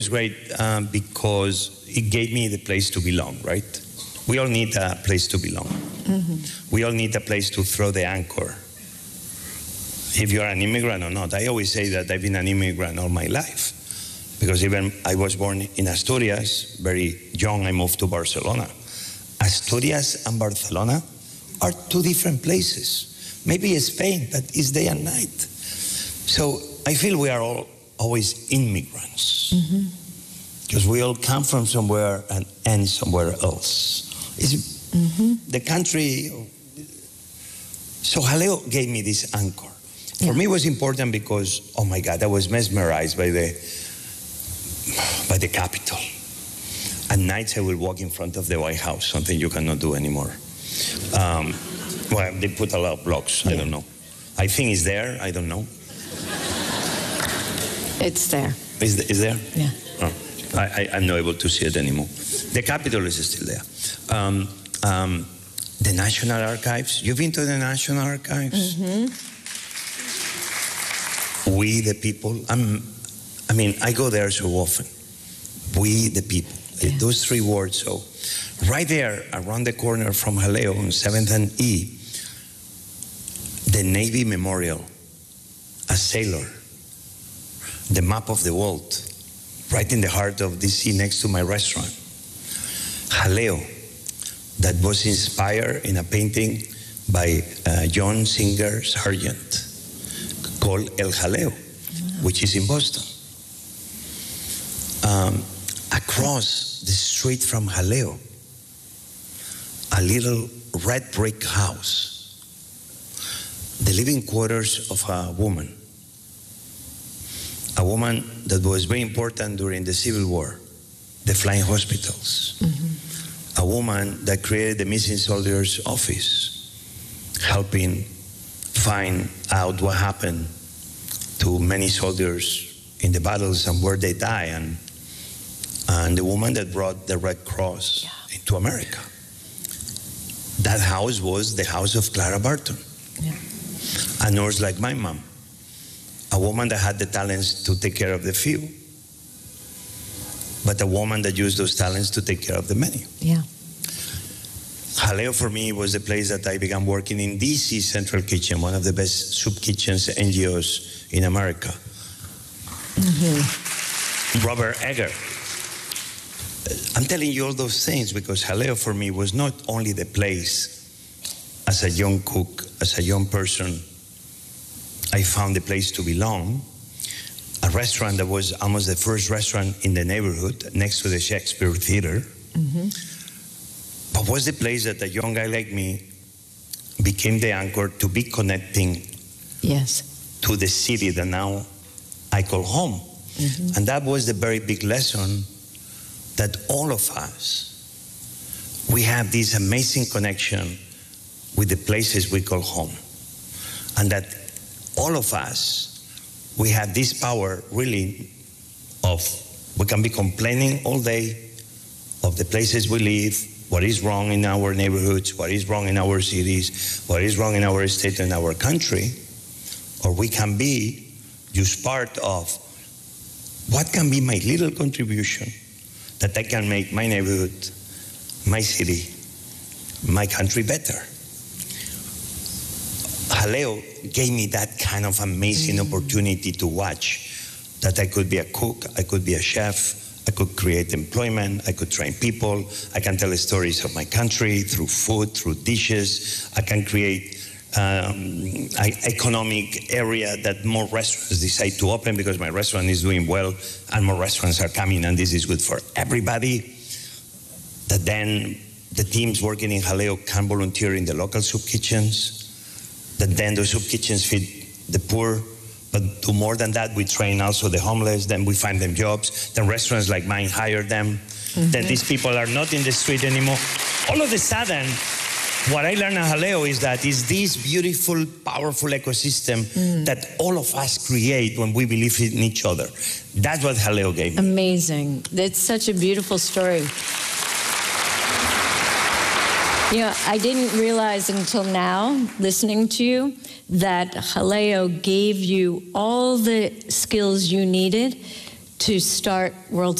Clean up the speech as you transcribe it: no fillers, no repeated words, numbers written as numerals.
It's great because it gave me the place to belong, right? We all need a place to belong. Mm-hmm. We all need a place to throw the anchor. If you're an immigrant or not. I always say that I've been an immigrant all my life. Because even I was born in Asturias, very young I moved to Barcelona. Asturias and Barcelona are two different places. Maybe Spain, but it's day and night. So I feel we are all always immigrants. Because we all come from somewhere and end somewhere else. The country, so Jaleo gave me this anchor. For me it was important because, oh my God, I was mesmerized by the Capitol. At nights I will walk in front of the White House, something you cannot do anymore. Well, they put a lot of blocks, I don't know. I think it's there, I don't know. It's there. Is there? Yeah. Oh, I'm not able to see it anymore. The Capitol is still there. The National Archives. You've been to the National Archives? We the people. I mean, I go there so often. We the people. Yeah. Those three words. So, right there, around the corner from Jaleo on 7th and E, the Navy Memorial, a sailor, the map of the world, right in the heart of DC next to my restaurant. Jaleo, that was inspired in a painting by John Singer Sargent called El Jaleo, which is in Boston. Across the street from Jaleo, a little red brick house, the living quarters of a woman that was very important during the Civil War, the flying hospitals. A woman that created the Missing Soldiers Office, helping find out what happened to many soldiers in the battles and where they die, and the woman that brought the Red Cross into America. That house was the house of Clara Barton, a nurse like my mom. A woman that had the talents to take care of the few, but a woman that used those talents to take care of the many. Yeah. Jaleo for me was the place that I began working in DC Central Kitchen, one of the best soup kitchens NGOs in America. Robert Egger. I'm telling you all those things because Jaleo for me was not only the place as a young cook, as a young person, I found a place to belong, a restaurant that was almost the first restaurant in the neighborhood next to the Shakespeare Theater, but was the place that a young guy like me became the anchor to be connecting to the city that now I call home. And that was the very big lesson that all of us, we have this amazing connection with the places we call home. And that all of us, we have this power really of, we can be complaining all day of the places we live, what is wrong in our neighborhoods, what is wrong in our cities, what is wrong in our state and our country, or we can be just part of what can be my little contribution that I can make my neighborhood, my city, my country better. Jaleo gave me that kind of amazing opportunity to watch that I could be a cook, I could be a chef, I could create employment, I could train people, I can tell the stories of my country through food, through dishes, I can create economic area that more restaurants decide to open because my restaurant is doing well and more restaurants are coming and this is good for everybody. That then the teams working in Jaleo can volunteer in the local soup kitchens. That then the soup kitchens feed the poor, but do more than that, we train also the homeless, then we find them jobs, then restaurants like mine hire them, then these people are not in the street anymore. All of a sudden, what I learned at Jaleo is that it's this beautiful, powerful ecosystem that all of us create when we believe in each other. That's what Jaleo gave me. Amazing. That's such a beautiful story. You know, I didn't realize until now, listening to you, that Jaleo gave you all the skills you needed to start World